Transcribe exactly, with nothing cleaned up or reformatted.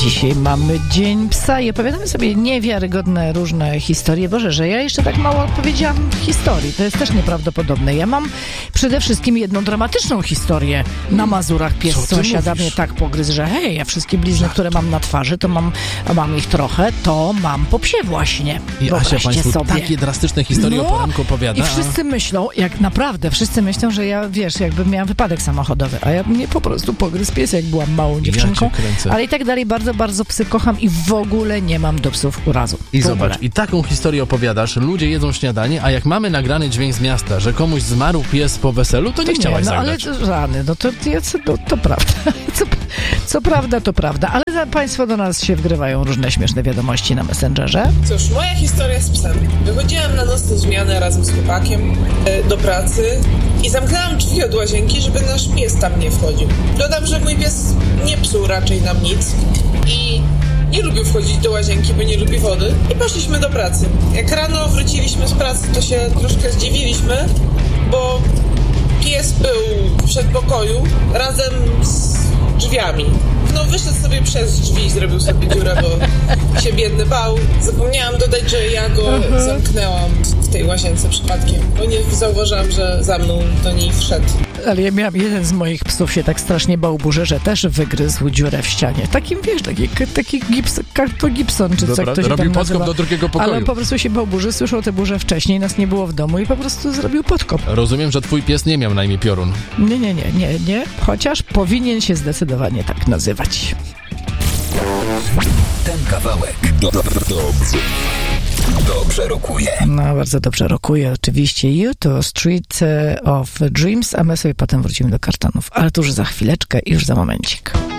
Dzisiaj mamy Dzień Psa i opowiadamy sobie niewiarygodne różne historie. Boże, że ja jeszcze tak mało opowiedziałam historii. To jest też nieprawdopodobne. Ja mam przede wszystkim jedną dramatyczną historię. Na Mazurach pies sąsiada mnie tak pogryzł, że hej, ja wszystkie blizny, które mam na twarzy, to mam, a mam ich trochę, to mam po psie właśnie. I Asia Państwu sobie. takie drastyczne historie no, o poranku opowiada. I wszyscy myślą, jak naprawdę, wszyscy myślą, że ja, wiesz, jakby miałam wypadek samochodowy, a ja mnie po prostu pogryzł pies, jak byłam małą dziewczynką. Ja ale i tak dalej, bardzo, bardzo psy kocham i w ogóle nie mam do psów urazu. I zobacz, i taką historię opowiadasz, ludzie jedzą śniadanie, a jak mamy nagrany dźwięk z miasta, że komuś zmarł pies po weselu, to nie, to chciałaś nie, no zagrać. Ale rany, no to, to, to, to prawda. Co, co prawda, to prawda. Ale państwo do nas się wgrywają różne śmieszne wiadomości na Messengerze. Cóż, moja historia z psem. Wychodziłam na nocną zmianę razem z chłopakiem e, do pracy i zamknęłam drzwi od łazienki, żeby nasz pies tam nie wchodził. Dodam, że mój pies nie psuł raczej nam nic i nie lubił wchodzić do łazienki, bo nie lubi wody. I poszliśmy do pracy. Jak rano wróciliśmy z pracy, to się troszkę zdziwiliśmy, bo pies był w przedpokoju razem z drzwiami. No wyszedł sobie przez drzwi i zrobił sobie dziurę, bo się biedny bał. Zapomniałam dodać, że ja go uh-huh. zamknęłam w tej łazience przypadkiem, bo nie zauważyłam, że za mną do niej wszedł. Ale ja miałam, jeden z moich psów się tak strasznie bał burzy, że też wygryzł dziurę w ścianie. Takim, wiesz, taki, taki gips, to Gibson, czy Dobra, co ktoś robił tam podkop nazywa. do drugiego pokoju. Ale on po prostu się bał burzy, słyszał te burze wcześniej, nas nie było w domu i po prostu zrobił podkop. Rozumiem, że twój pies nie miał na imię Piorun. Nie, nie, nie, nie, nie. Chociaż powinien się zdecydowanie tak nazywać. Ten kawałek do, do, dobrze, dobrze rokuje. No, bardzo dobrze rokuje oczywiście. You to Street of Dreams, a my sobie potem wrócimy do kartonów. Ale to już za chwileczkę i już za momencik.